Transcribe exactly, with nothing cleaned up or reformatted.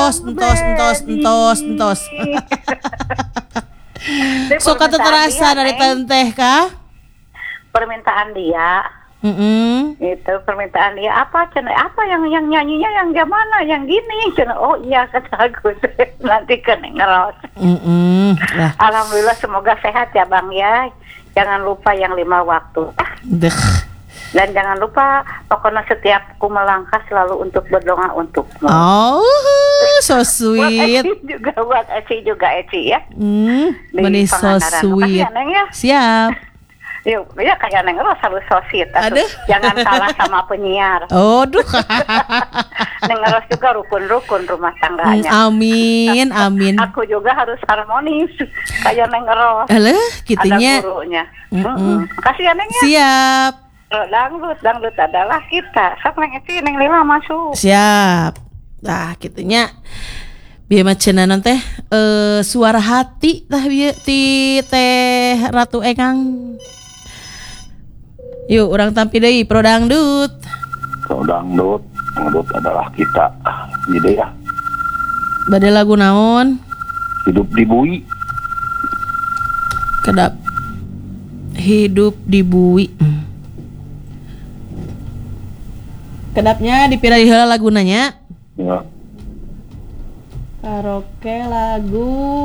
entos entos entos entos entos. So kata terasa dari tenteh kah? Permintaan dia. Mm-mm. Itu permintaan dia apa cina apa yang yang nyanyinya yang gimana yang gini cina oh iya kata aku nanti kan ngeros. Mm-mm. Lah. Alhamdulillah semoga sehat ya bang ya, jangan lupa yang lima waktu Deh. dan jangan lupa pokoknya setiap ku melangkah selalu untuk berdoa untukmu. Oh so Buat sweet. Eci juga buat Eci juga Eci ya. Hmm, manis so Pangandaran. sweet. Makasih ya, Neng, ya. Siap. Yuk, ya kayak Neng Ros harus sosit. Aduh. Jangan salah sama penyiar. Oh, duh. Neng Ros juga rukun-rukun rumah Hmm, tangganya. amin, amin. Aku juga harus harmonis kayak Neng Ros. Alah, kitunya. Ada gurunya. Mm-mm. Mm-mm. Makasih ya Neng ya. Siap. Kalau dangdut, dangdut adalah kita. Sok Neng Eci, Neng Lila masuk. Siap. Nah, kitunya biar macenan teh eh suara hati tah bieu ti teh Ratu Engang. Yuk, orang tampi deui pro dangdut. Pro dangdut, dangdut adalah kita. Jadi ya, Bade lagu naon? hidup di bui. Kedap. Hidup di bui. Hmm. Kedapnya dipilih heula lagunanya. Ya. Karaoke lagu